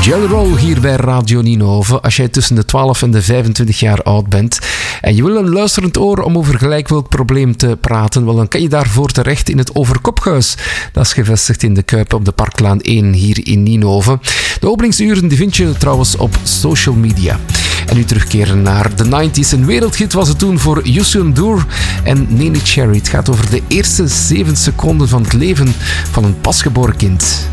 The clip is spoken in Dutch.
Jelly Roll hier bij Radio Ninove. Als jij tussen de 12 en de 25 jaar oud bent en je wil een luisterend oor om over gelijk welk probleem te praten, wel, dan kan je daarvoor terecht in het Overkophuis. Dat is gevestigd in de Kuip op de Parklaan 1 hier in Ninove. De openingsuren die vind je trouwens op social media. En nu terugkeren naar de 90s. Een wereldhit was het toen voor Youssou N'Dour en Neneh Cherry. Het gaat over de eerste 7 seconden van het leven van een pasgeboren kind.